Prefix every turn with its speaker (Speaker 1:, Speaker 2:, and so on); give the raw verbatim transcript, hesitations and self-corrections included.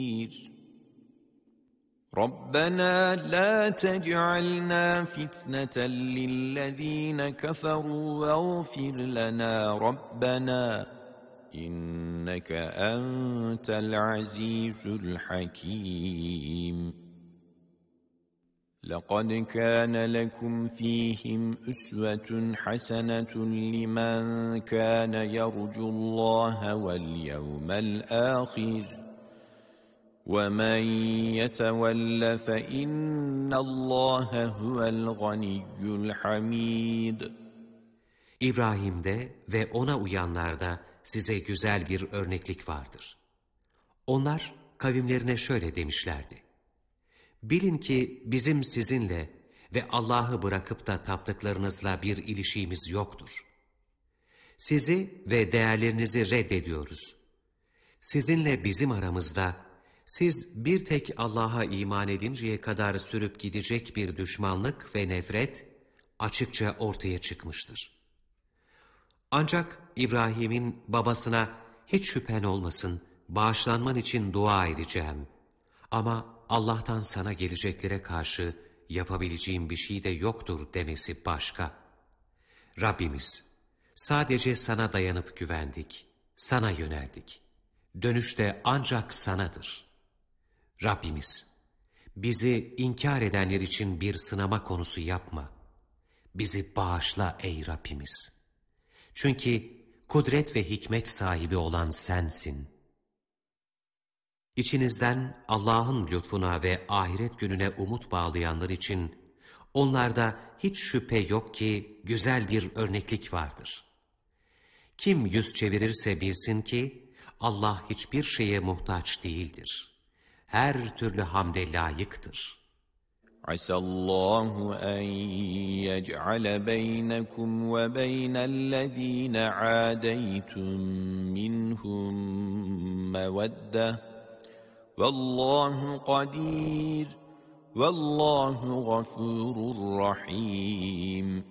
Speaker 1: رَبَّنَا لَا تَجْعَلْنَا فِتْنَةً لِلَّذ۪ينَ كَفَرُوا وَاغْفِرْ لَنَا رَبَّنَا إِنَّكَ أَنْتَ الْعَز۪يزُ الْحَك۪يمُ لَقَدْ كَانَ لَكُمْ ف۪يهِمْ أُسْوَةٌ حَسَنَةٌ لِمَنْ كَانَ يَرْجُو اللّٰهَ وَالْيَوْمَ الْآخِرَ وَمَنْ يَتَوَلَّ فَإِنَّ اللّٰهَ هُوَ الْغَنِيُّ الْحَمِيدُ
Speaker 2: İbrahim'de ve ona uyanlarda size güzel bir örneklik vardır. Onlar kavimlerine şöyle demişlerdi: Bilin ki bizim sizinle ve Allah'ı bırakıp da taptıklarınızla bir ilişiğimiz yoktur. Sizi ve değerlerinizi reddediyoruz. Sizinle bizim aramızda, siz bir tek Allah'a iman edinceye kadar sürüp gidecek bir düşmanlık ve nefret açıkça ortaya çıkmıştır. Ancak İbrahim'in babasına hiç şüphen olmasın, bağışlanman için dua edeceğim. Ama Allah'tan sana geleceklere karşı yapabileceğim bir şey de yoktur demesi başka. Rabbimiz, sadece sana dayanıp güvendik, sana yöneldik. Dönüş de ancak sanadır. Rabbimiz, bizi inkar edenler için bir sınama konusu yapma. Bizi bağışla ey Rabbimiz. Çünkü kudret ve hikmet sahibi olan sensin. İçinizden Allah'ın lütfuna ve ahiret gününe umut bağlayanlar için onlarda hiç şüphe yok ki güzel bir örneklik vardır. Kim yüz çevirirse bilsin ki Allah hiçbir şeye muhtaç değildir. Her türlü hamde layıktır.
Speaker 1: Asallahu en yec'ale beynekum ve beynellezine adeytum minhum mevedde. Vallahu kadir. Vallahu gafurur rahim.